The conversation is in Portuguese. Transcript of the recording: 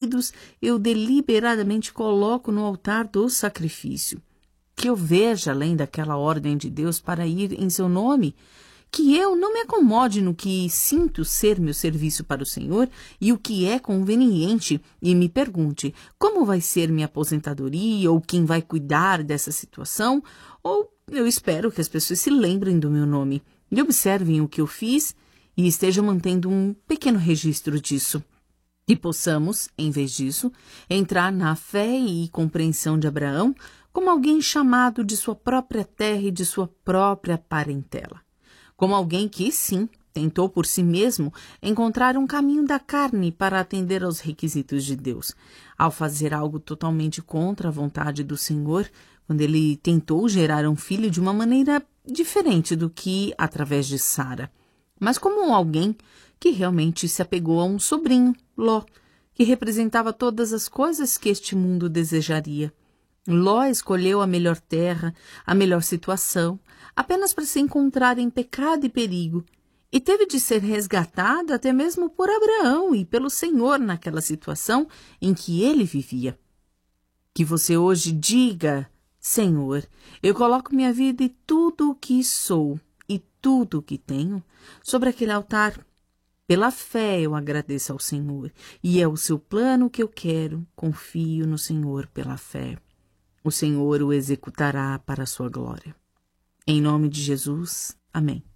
pedidos eu deliberadamente coloco no altar do sacrifício. Que eu veja além daquela ordem de Deus para ir em seu nome, que eu não me acomode no que sinto ser meu serviço para o Senhor e o que é conveniente e me pergunte como vai ser minha aposentadoria ou quem vai cuidar dessa situação, ou eu espero que as pessoas se lembrem do meu nome e observem o que eu fiz e estejam mantendo um pequeno registro disso. E possamos, em vez disso, entrar na fé e compreensão de Abraão como alguém chamado de sua própria terra e de sua própria parentela. Como alguém que, sim, tentou por si mesmo encontrar um caminho da carne para atender aos requisitos de Deus, ao fazer algo totalmente contra a vontade do Senhor, quando ele tentou gerar um filho de uma maneira diferente do que através de Sara, mas como alguém que realmente se apegou a um sobrinho, Ló, que representava todas as coisas que este mundo desejaria. Ló escolheu a melhor terra, a melhor situação, apenas para se encontrar em pecado e perigo, e teve de ser resgatado até mesmo por Abraão e pelo Senhor naquela situação em que ele vivia. Que você hoje diga: Senhor, eu coloco minha vida e tudo o que sou e tudo o que tenho sobre aquele altar. Pela fé eu agradeço ao Senhor, e é o seu plano que eu quero, confio no Senhor pela fé. O Senhor o executará para a sua glória. Em nome de Jesus, amém.